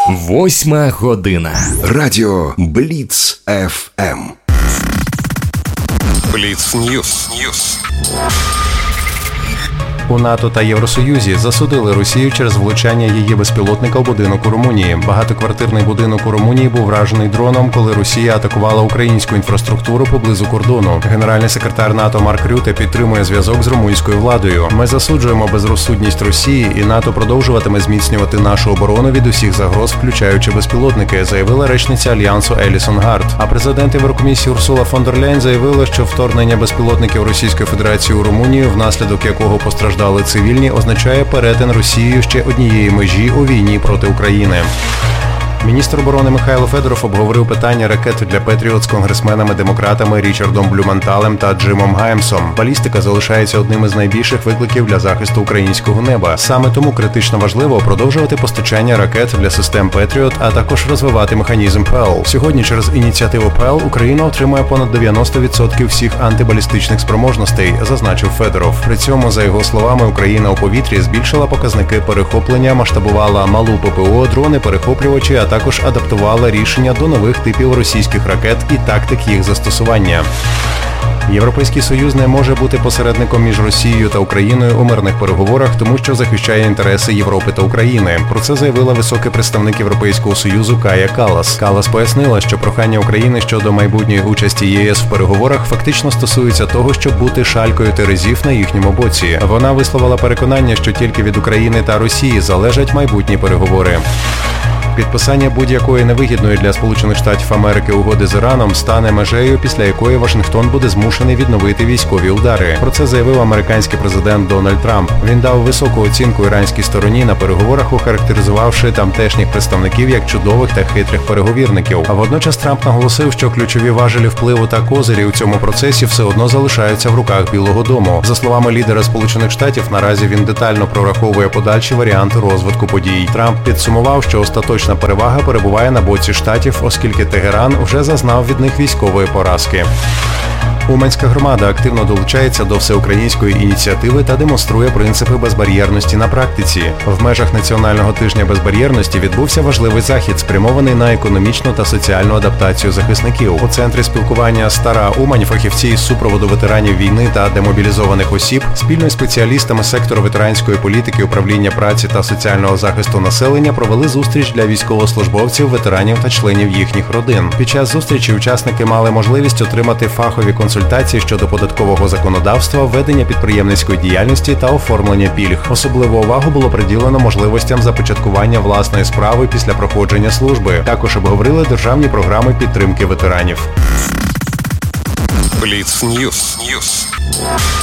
8 година. Радіо Бліц ФМ. Бліц Ньюс. У НАТО та Євросоюзі засудили Росію через влучання її безпілотника у будинок у Румунії. Багатоквартирний будинок у Румунії був вражений дроном, коли Росія атакувала українську інфраструктуру поблизу кордону. Генеральний секретар НАТО Марк Рюте підтримує зв'язок з румунською владою. Ми засуджуємо безрозсудність Росії, і НАТО продовжуватиме зміцнювати нашу оборону від усіх загроз, включаючи безпілотники, заявила речниця Альянсу Елісон Гард. А президент Єврокомісії Урсула фон дер Ляйн заявила, що вторгнення безпілотників Російської Федерації у Румунію, внаслідок якого постраждали цивільні, означає перетин Росією ще однієї межі у війні проти України. Міністр оборони Михайло Федоров обговорив питання ракет для Петріот з конгресменами-демократами Річардом Блюменталем та Джимом Гаймсом. Балістика залишається одним із найбільших викликів для захисту українського неба. Саме тому критично важливо продовжувати постачання ракет для систем Петріот, а також розвивати механізм ПЕЛ. Сьогодні через ініціативу ПЕЛ Україна отримує понад 90% всіх антибалістичних спроможностей, зазначив Федоров. При цьому, за його словами, Україна у повітрі збільшила показники перехоплення, масштабувала малу ППО, дрони-перехоплювачі, а також адаптувала рішення до нових типів російських ракет і тактик їх застосування. Європейський Союз не може бути посередником між Росією та Україною у мирних переговорах, тому що захищає інтереси Європи та України. Про це заявила високий представник Європейського Союзу Кая Каллас. Каллас пояснила, що прохання України щодо майбутньої участі ЄС в переговорах фактично стосується того, щоб бути шалькою терезів на їхньому боці. Вона висловила переконання, що тільки від України та Росії залежать майбутні переговори. Підписання будь-якої невигідної для Сполучених Штатів Америки угоди з Іраном стане межею, після якої Вашингтон буде змушений відновити військові удари. Про це заявив американський президент Дональд Трамп. Він дав високу оцінку іранській стороні на переговорах, охарактеризувавши тамтешніх представників як чудових та хитрих переговірників. А водночас Трамп наголосив, що ключові важелі впливу та козирі у цьому процесі все одно залишаються в руках Білого дому. За словами лідера Сполучених Штатів, наразі він детально прораховує подальші варіанти розвитку подій. Трамп підсумував, що остаточно перевага перебуває на боці Штатів, оскільки Тегеран вже зазнав від них військової поразки. Уманська громада активно долучається до всеукраїнської ініціативи та демонструє принципи безбар'єрності на практиці. В межах Національного тижня безбар'єрності відбувся важливий захід, спрямований на економічну та соціальну адаптацію захисників. У центрі спілкування «Стара Умань» фахівці із супроводу ветеранів війни та демобілізованих осіб спільно із спеціалістами сектору ветеранської політики, управління праці та соціального захисту населення провели зустріч для військовослужбовців, ветеранів та членів їхніх родин. Під час зустрічі учасники мали можливість отримати фахові консультації щодо податкового законодавства, ведення підприємницької діяльності та оформлення пільг. Особливу увагу було приділено можливостям започаткування власної справи після проходження служби. Також обговорили державні програми підтримки ветеранів. Бліц Ньюс.